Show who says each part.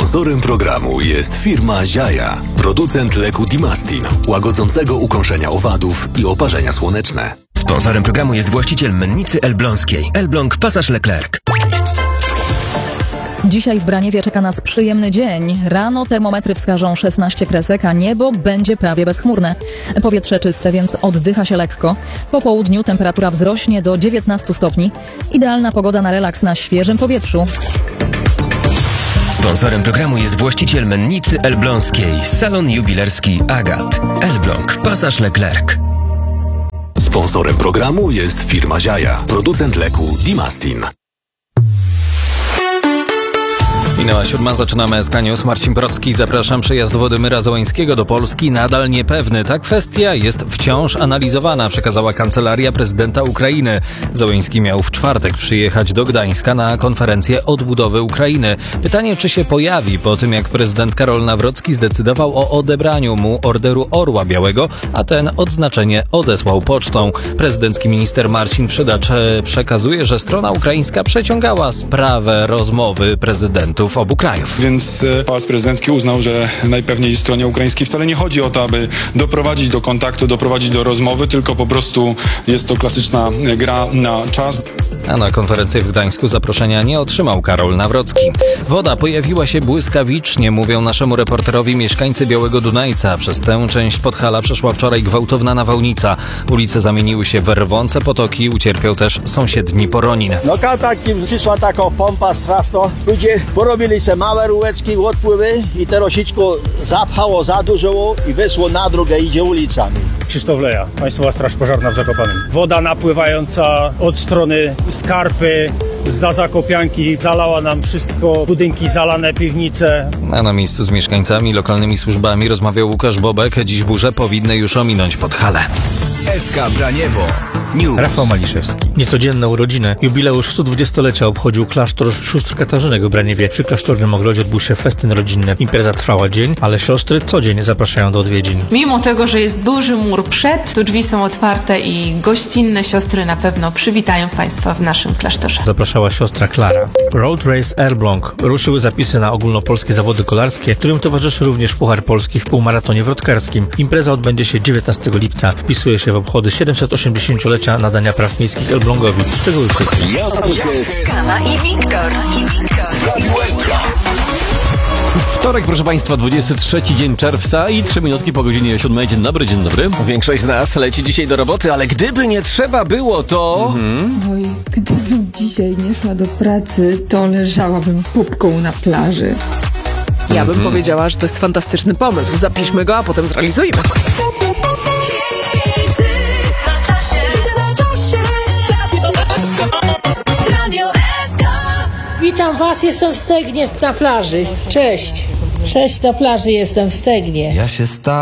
Speaker 1: Sponsorem programu jest firma Ziaja, producent leku Dimastin, łagodzącego ukąszenia owadów i oparzenia słoneczne.
Speaker 2: Sponsorem programu jest właściciel mennicy elbląskiej. Elbląg Pasaż Leclerc.
Speaker 3: Dzisiaj w Braniewie czeka nas przyjemny dzień. Rano termometry wskażą 16 kresek, a niebo będzie prawie bezchmurne. Powietrze czyste, więc oddycha się lekko. Po południu temperatura wzrośnie do 19 stopni. Idealna pogoda na relaks na świeżym powietrzu.
Speaker 2: Sponsorem programu jest właściciel mennicy elbląskiej. Salon jubilerski Agat. Elbląg Pasaż Leclerc.
Speaker 1: Sponsorem programu jest firma Ziaja, producent leku Dimastin.
Speaker 4: Minęła 7, zaczynamy SK News. Marcin Procki, zapraszam. Przejazd Władimyra Zełańskiego do Polski nadal niepewny. Ta kwestia jest wciąż analizowana, przekazała Kancelaria Prezydenta Ukrainy. Zełański miał w czwartek przyjechać do Gdańska na konferencję odbudowy Ukrainy. Pytanie, czy się pojawi po tym, jak prezydent Karol Nawrocki zdecydował o odebraniu mu Orderu Orła Białego, a ten odznaczenie odesłał pocztą. Prezydencki minister Marcin Przydacz przekazuje, że strona ukraińska przeciągała sprawę rozmowy prezydentów obu krajów.
Speaker 5: Więc Pałac Prezydencki uznał, że najpewniej stronie ukraińskiej wcale nie chodzi o to, aby doprowadzić do kontaktu, doprowadzić do rozmowy, tylko po prostu jest to klasyczna gra na czas.
Speaker 4: A na konferencję w Gdańsku zaproszenia nie otrzymał Karol Nawrocki. Woda pojawiła się błyskawicznie, mówią naszemu reporterowi mieszkańcy Białego Dunajca. Przez tę część Podhala przeszła wczoraj gwałtowna nawałnica. Ulice zamieniły się w rwące potoki, ucierpiał też sąsiedni Poronin.
Speaker 6: No takim przyszła taka pompa straszna. Ludzie porobili se małe rureczki, odpływy i te rosiczko zapchało za dużo i wyszło na drogę, idzie ulicami.
Speaker 7: Krzysztof Leja, Państwowa Straż Pożarna w Zakopanem. Woda napływająca od strony Skarpy, zza Zakopianki, zalała nam wszystko, budynki zalane, piwnice.
Speaker 4: A na miejscu z mieszkańcami, lokalnymi służbami rozmawiał Łukasz Bobek. Dziś burze powinny już ominąć Podhalę.
Speaker 2: SK Braniewo News.
Speaker 8: Rafał Maliszewski. Niecodzienne urodziny. Jubileusz 120-lecia obchodził klasztor sióstr Katarzynek w Braniewie. Przy klasztornym ogrodzie odbył się festyn rodzinny. Impreza trwała dzień, ale siostry co dzień zapraszają do odwiedzin.
Speaker 9: Mimo tego, że jest duży mur przed, tu drzwi są otwarte i gościnne siostry na pewno przywitają Państwa w naszym klasztorze.
Speaker 8: Zapraszała siostra Klara. Road Race Elbląg. Ruszyły zapisy na ogólnopolskie zawody kolarskie, którym towarzyszy również Puchar Polski w półmaratonie wrotkarskim. Impreza odbędzie się 19 lipca. Wpisuje się w obchody 780-lecia nadania praw miejskich Elblągowi. Szczegóły w tych.
Speaker 10: Kawa i Wiktor.
Speaker 11: Wtorek, proszę Państwa, 23 dzień czerwca i 3 minutki po godzinie 7. Dzień dobry, dzień dobry.
Speaker 2: Większość z nas leci dzisiaj do roboty, ale gdyby nie trzeba było, to...
Speaker 12: Oj, gdybym dzisiaj nie szła do pracy, to leżałabym pupką na plaży.
Speaker 13: Ja bym powiedziała, że to jest fantastyczny pomysł. Zapiszmy go, a potem zrealizujmy.
Speaker 14: Witam Was, jestem w Stegnie na plaży. Cześć. Cześć, na plaży jestem w Stegnie.
Speaker 15: Ja się